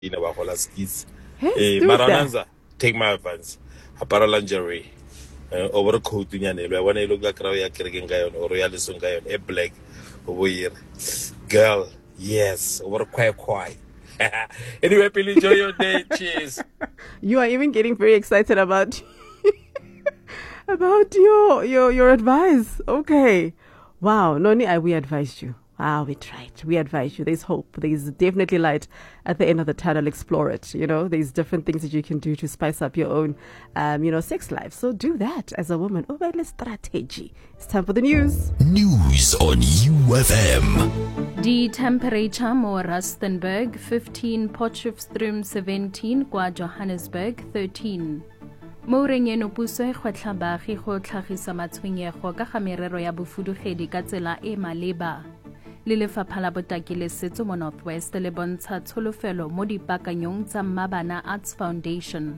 in our whole skis. Hey, Marananza, take my advice. Apara lingerie. Overcoat nyane lo wana ilo ga kraw ya kirgen gayon or ya lisun gayon e black over here. Girl, yes, over kwai. Anyway, Billy, enjoy your day. Cheers. You are even getting very excited about about your advice. Okay. Wow, Noni, we advised you. We tried. We advise you. There's hope. There's definitely light at the end of the tunnel. Explore it. There's different things that you can do to spice up your own, sex life. So do that as a woman. Strategy. It's time for the news. News on UFM. The temperature mo Rustenburg 15, Potchefstroom 17, kwa Johannesburg 13. Mo rengeno puso e kgwetla baagi go tlhagisa matshwenyego ka ga merero ya bofudugedi ka tsela e maleba. Le lefapha la botaki le setso mo Northwest le bontsha tsholofelo mo dipaakanyong tsa Mabana Arts Foundation.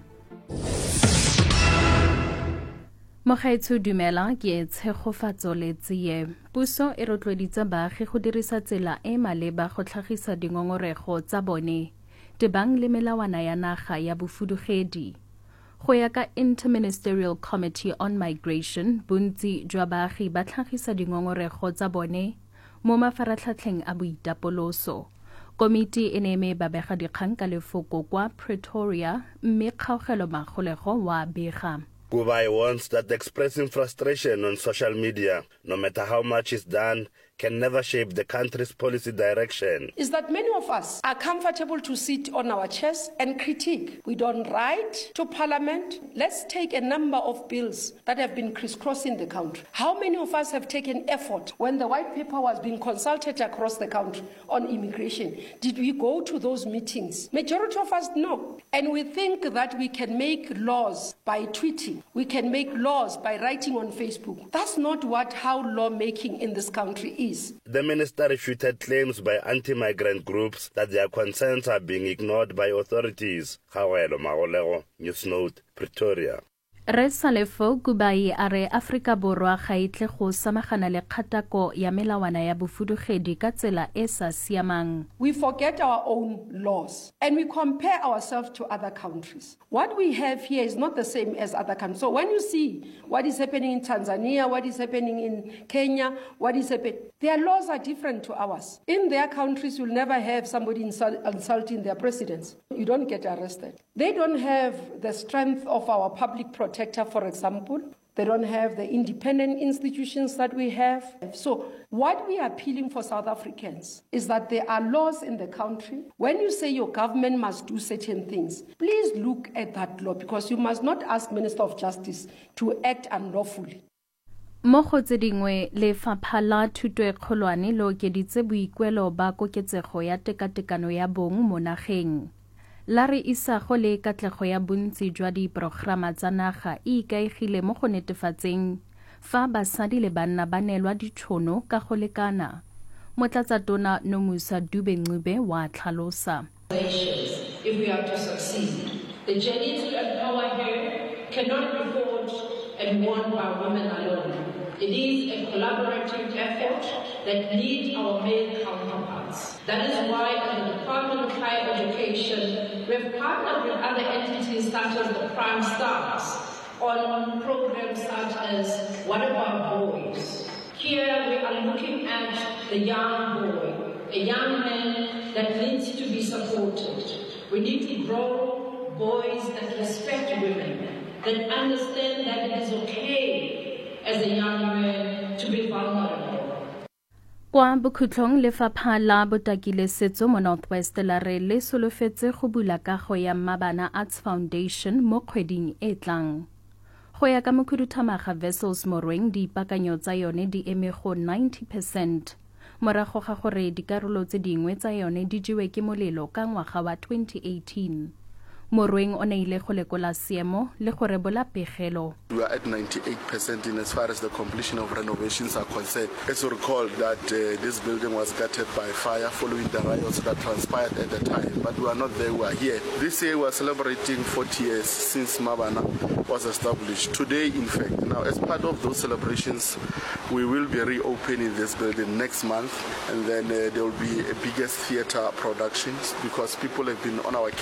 Mogaetsho dumela ke tshegofatso le tsiye. Puso e rotloeditse baagi go dirisa tsela e maleba go tlhagisa dingongorego tsa bone, tebang le melawana ya naga ya bofudugedi. Go ya ka Interministerial Committee on Migration, bontsi jwa baagi ba tlhagisa dingongorego tsa bone mo mafaratlhatlheng a boitapoloso. Komiti e ne eme babega dikgang ka lefoko kwa Pretoria, mme kgaogelo magolego wa bega. Kubai warns that expressing frustration on social media, no matter how much is done, can never shape the country's policy direction. Is that many of us are comfortable to sit on our chairs and critique. We don't write to Parliament. Let's take a number of bills that have been crisscrossing the country. How many of us have taken effort when the white paper was being consulted across the country on immigration? Did we go to those meetings? Majority of us no. And we think that we can make laws by tweeting. We can make laws by writing on Facebook. That's not how lawmaking in this country is. The minister refuted claims by anti-migrant groups that their concerns are being ignored by authorities. Khawelo Magolego, News Note, Pretoria. Re Salefo Kubai are Afrika Borwa ga itle go samagana le kgatako ya melawana ya bofudugedi ka tsela e sa siamang. We forget our own laws and we compare ourselves to other countries. What we have here is not the same as other countries. So when you see what is happening in Tanzania, what is happening in Kenya, their laws are different to ours. In their countries, you'll never have somebody insulting their presidents. You don't get arrested. They don't have the strength of our public protector, for example. They don't have the independent institutions that we have. So what we are appealing for South Africans is that there are laws in the country. When you say your government must do certain things, please look at that law, because you must not ask Minister of Justice to act unlawfully. Mo go tse dingwe lefapha la thuto e kgolwane le okeditse boikuelo ba koketsego ya tekatekano ya bong mo nageng. La re isa go le katlego ya bontsi jwa diprograma tsa naga e ikaegile mo go netefatseng fa basadi le banna ba neelwa ditšhono ka go lekana. Motlatsatona Nomusa Dube-Ncube wa tlhalosa. If we are to succeed, the journey to empower her cannot be fought and won by women alone. It is a collaborative effort that needs our male counterparts. That is why at the Department of Higher Education, we have partnered with other entities such as the Prime Stars on programs such as What About Boys? Here we are looking at the young boy, a young man that needs to be supported. We need to grow boys that respect women, that understand that it is okay as a young man to be vulnerable. Kwa bokhutlong lefapha la botaki le setso mo Northwest la re le solofetse go bula kago ya Mabana Arts Foundation mo kgweding e tlang. Go ya ka mokhuduthamaga Wessels Morweng, dipaakanyo tsa yone di eme go 90%. Morago ga gore dikarolo tse dingwe tsa yone di jewe ke molelo ka ngwaga wa 2018. Morweng o ne ile go lekola seemo le go rebola pegelo. We are at 98% in as far as the completion of renovations are concerned. As you recall that this building was gutted by fire following the riots that transpired at the time, but we are not there, we are here. This year we are celebrating 40 years since Mabana was established. Today, in fact, now as part of those celebrations, we will be reopening this building next month, and then there will be a biggest theatre productions because people have been on our